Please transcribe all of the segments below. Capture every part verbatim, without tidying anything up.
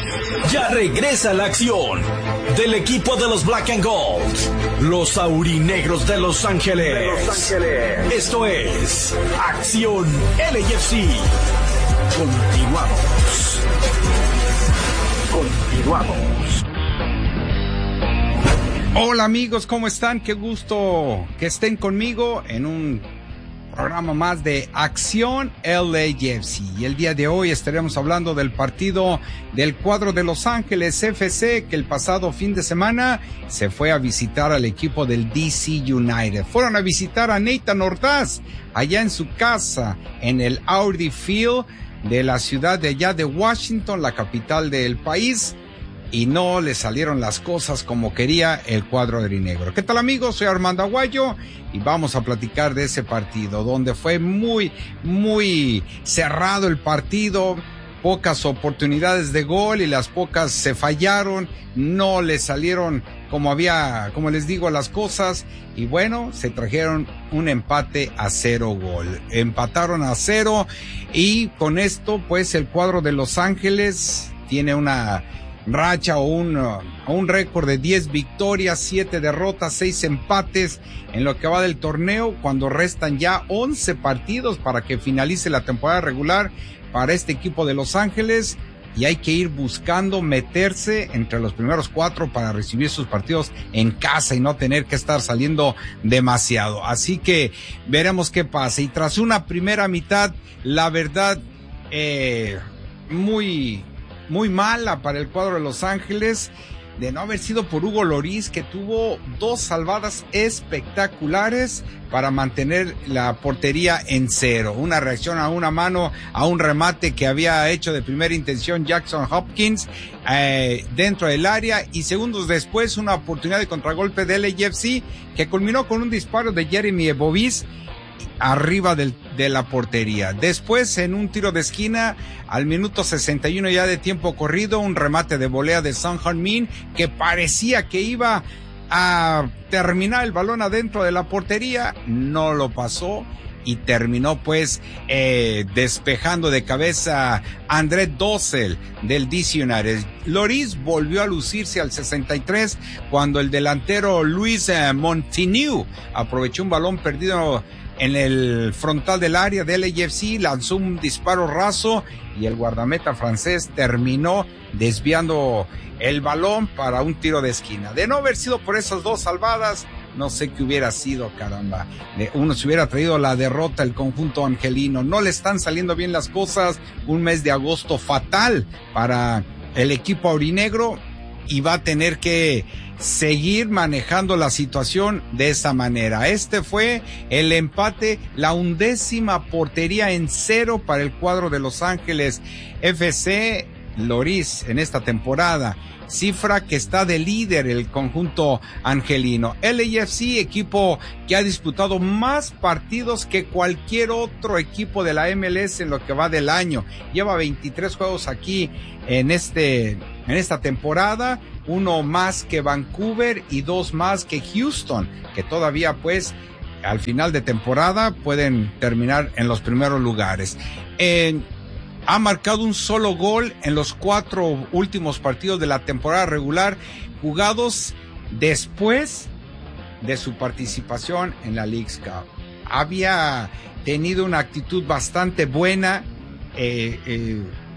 Ya regresa la acción del equipo de los Black and Gold, los aurinegros de Los Ángeles. De Los Ángeles. Esto es Acción L A F C. Continuamos. Continuamos. Hola amigos, ¿cómo están? Qué gusto que estén conmigo en un programa más de Acción L A F C. Y el día de hoy estaremos hablando del partido del cuadro de Los Ángeles F C, que el pasado fin de semana se fue a visitar al equipo del D C United. Fueron a visitar a Nathan Ordaz allá en su casa en el Audi Field de la ciudad de allá de Washington, la capital del país. Y no le salieron las cosas como quería el cuadro aurinegro. ¿Qué tal amigos? Soy Armando Aguayo y vamos a platicar de ese partido donde fue muy, muy cerrado el partido, pocas oportunidades de gol y las pocas se fallaron, no le salieron como había, como les digo, las cosas y bueno, se trajeron un empate a cero gol. Empataron a cero y con esto pues el cuadro de Los Ángeles tiene una racha o un, uh, un récord de diez victorias, siete derrotas, seis empates en lo que va del torneo, cuando restan ya once partidos para que finalice la temporada regular para este equipo de Los Ángeles, y hay que ir buscando meterse entre los primeros cuatro para recibir sus partidos en casa y no tener que estar saliendo demasiado. Así que veremos qué pasa. Y tras una primera mitad, la verdad, eh, muy... muy mala para el cuadro de Los Ángeles, de no haber sido por Hugo Lloris, que tuvo dos salvadas espectaculares para mantener la portería en cero. Una reacción a una mano, a un remate que había hecho de primera intención Jackson Hopkins eh, dentro del área, y segundos después una oportunidad de contragolpe de L A F C que culminó con un disparo de Jeremy Ebovis arriba del, de la portería. Después, en un tiro de esquina, al minuto sesenta y uno ya de tiempo corrido, un remate de volea de Son Heung-min que parecía que iba a terminar el balón adentro de la portería, no lo pasó y terminó pues eh, despejando de cabeza André Dossel del D C United. Lloris volvió a lucirse al sesenta y tres cuando el delantero Luis eh, Montigny aprovechó un balón perdido en el frontal del área de L A F C, lanzó un disparo raso y el guardameta francés terminó desviando el balón para un tiro de esquina. De no haber sido por esas dos salvadas, no sé qué hubiera sido, caramba. Uno se hubiera traído la derrota el conjunto angelino. No le están saliendo bien las cosas, un mes de agosto fatal para el equipo aurinegro y va a tener que seguir manejando la situación de esa manera. Este fue el empate, la undécima portería en cero para el cuadro de Los Ángeles F C. Lloris en esta temporada, cifra que está de líder el conjunto angelino. L A F C, equipo que ha disputado más partidos que cualquier otro equipo de la M L S en lo que va del año. Lleva veintitrés juegos aquí en este, en esta temporada, uno más que Vancouver y dos más que Houston, que todavía pues al final de temporada pueden terminar en los primeros lugares. En Ha marcado un solo gol en los cuatro últimos partidos de la temporada regular jugados después de su participación en la Leagues Cup. Había tenido una actitud bastante buena eh, eh,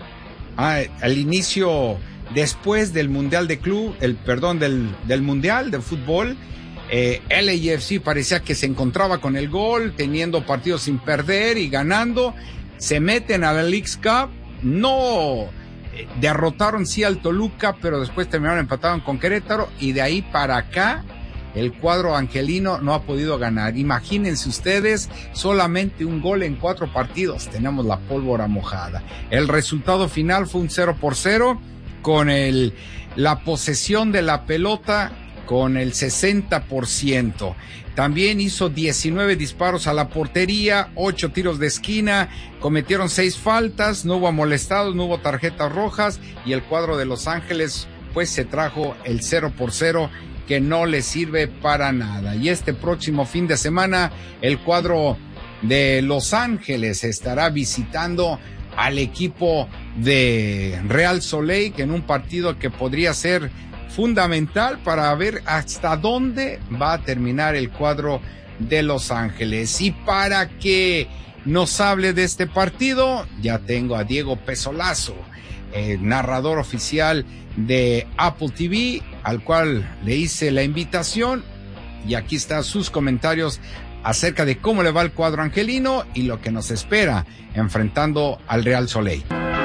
al inicio, después del Mundial de Club, el perdón, del, del Mundial de Fútbol. Eh, L A F C parecía que se encontraba con el gol, teniendo partidos sin perder y ganando. Se meten a la Leagues Cup, no eh, derrotaron sí al Toluca, pero después terminaron empataron con Querétaro, y de ahí para acá el cuadro angelino no ha podido ganar. Imagínense ustedes, solamente un gol en cuatro partidos, tenemos la pólvora mojada. El resultado final fue un cero por cero, con el, la posesión de la pelota con el sesenta por ciento. También hizo diecinueve disparos a la portería, ocho tiros de esquina, cometieron seis faltas, no hubo molestados, no hubo tarjetas rojas, y el cuadro de Los Ángeles pues se trajo el cero por cero, que no le sirve para nada. Y este próximo fin de semana el cuadro de Los Ángeles estará visitando al equipo de Real Soleil, que en un partido que podría ser fundamental para ver hasta dónde va a terminar el cuadro de Los Ángeles. Y para que nos hable de este partido, ya tengo a Diego Pezolazo, el narrador oficial de Apple T V, al cual le hice la invitación, y aquí están sus comentarios acerca de cómo le va el cuadro angelino y lo que nos espera enfrentando al Real Soleil.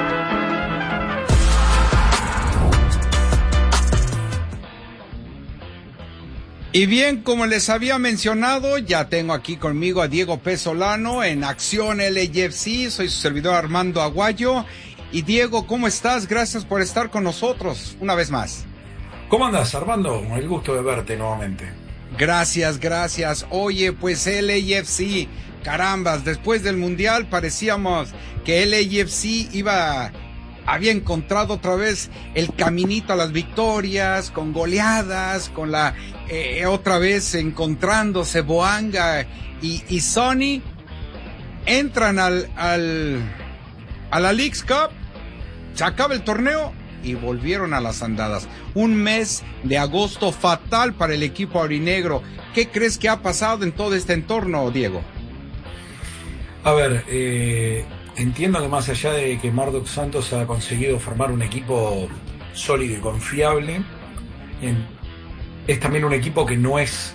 Y bien, como les había mencionado, ya tengo aquí conmigo a Diego Pezolano en Acción L A F C. Soy su servidor Armando Aguayo. Y Diego, ¿cómo estás? Gracias por estar con nosotros una vez más. ¿Cómo andas, Armando? El gusto de verte nuevamente. Gracias, gracias. Oye, pues L A F C, carambas, después del Mundial parecíamos que L A F C iba... había encontrado otra vez el caminito a las victorias, con goleadas, con la eh, otra vez encontrándose Boanga y, y Sonny, entran al, al a la Leagues Cup, se acaba el torneo y volvieron a las andadas. Un mes de agosto fatal para el equipo aurinegro. ¿Qué crees que ha pasado en todo este entorno, Diego? A ver, eh... entiendo que más allá de que Mardock Santos ha conseguido formar un equipo sólido y confiable, es también un equipo que no es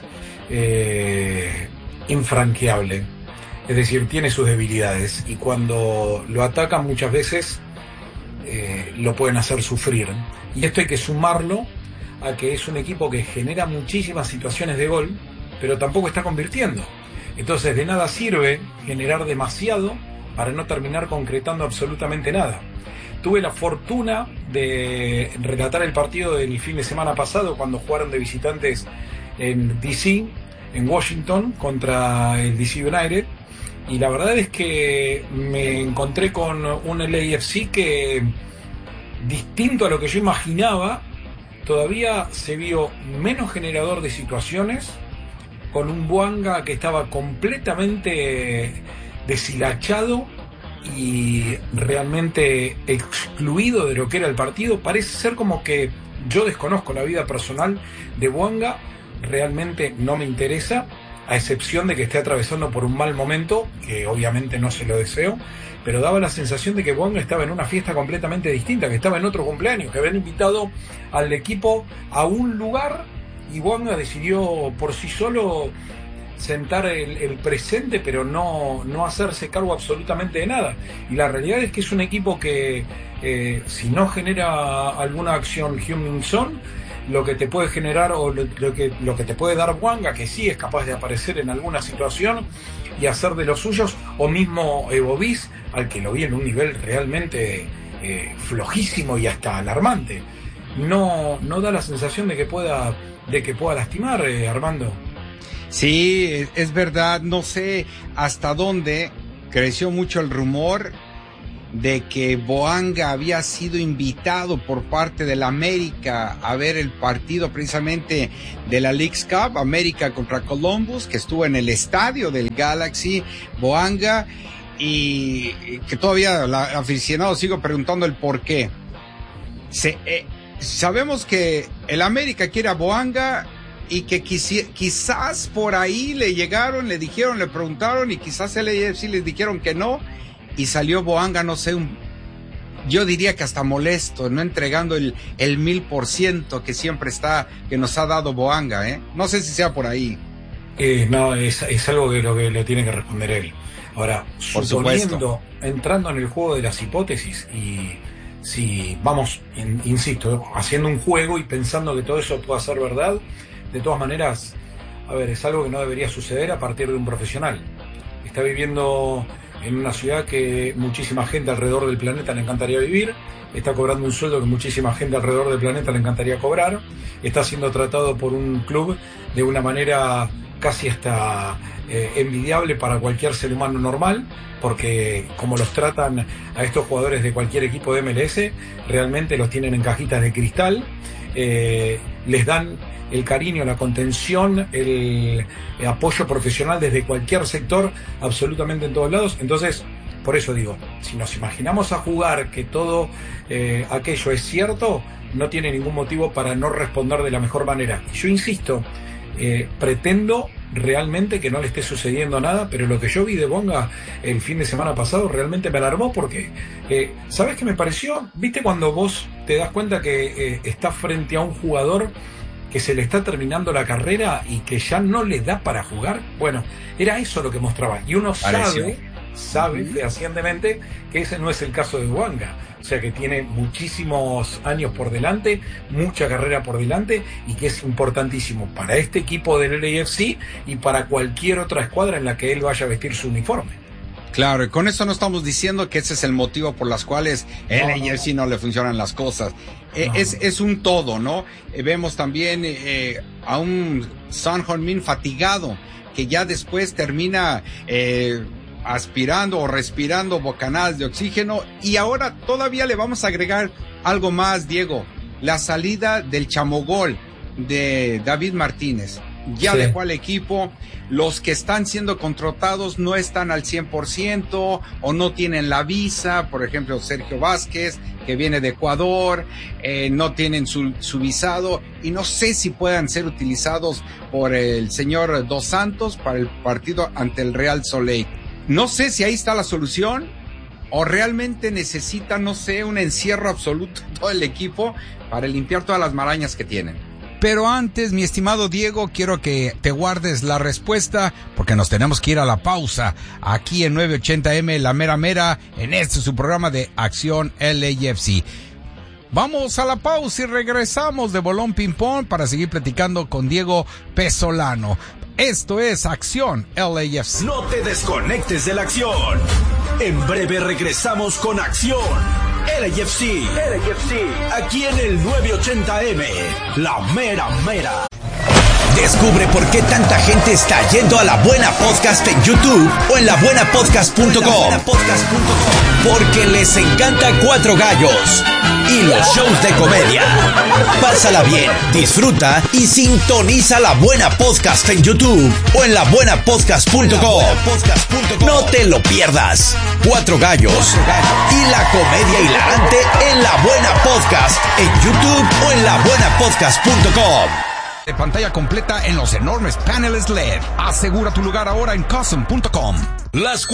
eh, infranqueable. Es decir, tiene sus debilidades y cuando lo atacan muchas veces eh, lo pueden hacer sufrir. Y esto hay que sumarlo a que es un equipo que genera muchísimas situaciones de gol, pero tampoco está convirtiendo. Entonces de nada sirve generar demasiado para no terminar concretando absolutamente nada. Tuve la fortuna de relatar el partido del fin de semana pasado cuando jugaron de visitantes en D C, en Washington, contra el D C United, y la verdad es que me encontré con un L A F C que, distinto a lo que yo imaginaba, todavía se vio menos generador de situaciones, con un Boanga que estaba completamente deshilachado y realmente excluido de lo que era el partido. Parece ser como que yo desconozco la vida personal de Boanga, realmente no me interesa, a excepción de que esté atravesando por un mal momento, que obviamente no se lo deseo, pero daba la sensación de que Boanga estaba en una fiesta completamente distinta, que estaba en otro cumpleaños, que habían invitado al equipo a un lugar y Boanga decidió por sí solo sentar el, el presente, pero no, no hacerse cargo absolutamente de nada. Y la realidad es que es un equipo que eh, si no genera alguna acción Heung-min Son, lo que te puede generar o lo, lo, que, lo que te puede dar Boanga, que sí es capaz de aparecer en alguna situación y hacer de los suyos, o mismo Evo Bis, al que lo vi en un nivel realmente eh, flojísimo y hasta alarmante, no, no da la sensación de que pueda, de que pueda lastimar, eh, Armando. Sí, es verdad, no sé hasta dónde creció mucho el rumor de que Boanga había sido invitado por parte de la América a ver el partido precisamente de la Leagues Cup, América contra Columbus, que estuvo en el estadio del Galaxy, Boanga, y que todavía el aficionado sigue preguntando el por qué. Se, eh, sabemos que el América quiere a Boanga y que quisi, quizás por ahí le llegaron, le dijeron, le preguntaron y quizás el A F C les dijeron que no, y salió Boanga, no sé, un, yo diría que hasta molesto, no entregando el, el mil por ciento que siempre está, que nos ha dado Boanga, ¿eh? No sé si sea por ahí. Eh, no, es, es algo que lo que lo tiene que responder él. Ahora, por suponiendo, supuesto, entrando en el juego de las hipótesis y si vamos, in, insisto, haciendo un juego y pensando que todo eso pueda ser verdad, de todas maneras, a ver, es algo que no debería suceder a partir de un profesional. Está viviendo en una ciudad que muchísima gente alrededor del planeta le encantaría vivir, está cobrando un sueldo que muchísima gente alrededor del planeta le encantaría cobrar, está siendo tratado por un club de una manera casi hasta eh, envidiable para cualquier ser humano normal, porque como los tratan a estos jugadores de cualquier equipo de M L S, realmente los tienen en cajitas de cristal, eh, les dan el cariño, la contención, el, el apoyo profesional desde cualquier sector, absolutamente en todos lados. Entonces, por eso digo, si nos imaginamos a jugar que todo eh, aquello es cierto, no tiene ningún motivo para no responder de la mejor manera. Yo insisto, eh, pretendo realmente que no le esté sucediendo nada, pero lo que yo vi de Bonga el fin de semana pasado realmente me alarmó porque, eh, ¿sabes qué me pareció? ¿Viste cuando vos te das cuenta que eh, estás frente a un jugador que se le está terminando la carrera y que ya no le da para jugar? Bueno, era eso lo que mostraba. Y uno Pareció. sabe, sabe uh-huh. fehacientemente que ese no es el caso de Bonga. O sea, que tiene muchísimos años por delante, mucha carrera por delante, y que es importantísimo para este equipo del L A F C y para cualquier otra escuadra en la que él vaya a vestir su uniforme. Claro, y con eso no estamos diciendo que ese es el motivo por las cuales el L A F C no, no le funcionan las cosas. Eh, no. es, es un todo, ¿no? Eh, vemos también eh, a un Son Heung-min fatigado, que ya después termina eh, aspirando o respirando bocanales de oxígeno, y ahora todavía le vamos a agregar algo más, Diego, la salida del chamogol de David Martínez. Ya sí. dejó al equipo, los que están siendo contratados no están al cien por ciento o no tienen la visa, por ejemplo Sergio Vázquez, que viene de Ecuador, eh, no tienen su, su visado, y no sé si puedan ser utilizados por el señor Dos Santos para el partido ante el Real Soleil. No sé si ahí está la solución o realmente necesita, no sé, un encierro absoluto todo el equipo para limpiar todas las marañas que tienen. Pero antes, mi estimado Diego, quiero que te guardes la respuesta porque nos tenemos que ir a la pausa aquí en nueve ochenta eme La Mera Mera, en este su programa de Acción L A F C. Vamos a la pausa y regresamos de Bolón Ping Pong para seguir platicando con Diego Pesolano. Esto es Acción L A F C. No te desconectes de la acción. En breve regresamos con Acción L A F C. L A F C. Aquí en el nueve ochenta eme, La Mera Mera. Descubre por qué tanta gente está yendo a La Buena Podcast en YouTube o en la buena podcast punto com. Porque les encanta Cuatro Gallos y los shows de comedia. Pásala bien, disfruta y sintoniza La Buena Podcast en YouTube o en la buena podcast punto com. No te lo pierdas. Cuatro Gallos y la comedia hilarante en La Buena Podcast en YouTube o en la buena podcast punto com. De pantalla completa en los enormes paneles L E D. Asegura tu lugar ahora en custom punto com. Las